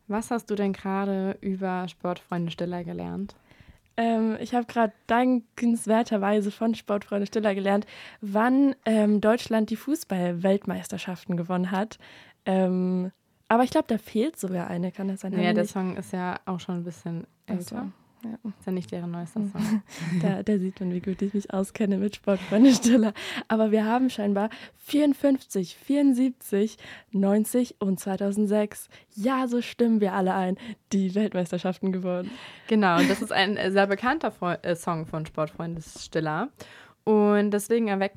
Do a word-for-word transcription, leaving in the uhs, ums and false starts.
Was hast du denn gerade über Sportfreunde Stiller gelernt? Ähm, ich habe gerade dankenswerterweise von Sportfreunde Stiller gelernt, wann ähm, Deutschland die Fußball-Weltmeisterschaften gewonnen hat. Ähm, aber ich glaube, da fehlt sogar eine. Kann das sein? Naja, der nicht? Song ist ja auch schon ein bisschen älter. So, ja. Ist ja nicht deren neuester Song. da, da sieht man, wie gut ich mich auskenne mit Sportfreunde Stiller. Aber wir haben scheinbar vierundfünfzig, vierundsiebzig, neunzig und zweitausendsechs, ja, so stimmen wir alle ein, die Weltmeisterschaften gewonnen. Genau, und das ist ein sehr bekannter Fre- äh, Song von Sportfreunde Stiller. Und deswegen erwecken